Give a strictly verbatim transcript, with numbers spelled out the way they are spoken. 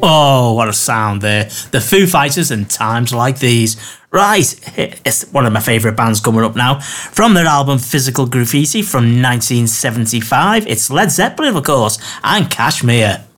Oh, what a sound there. The Foo Fighters and Times Like These. Right, it's one of my favourite bands coming up now. From their album Physical Graffiti from nineteen seventy-five, it's Led Zeppelin, of course, and Kashmir.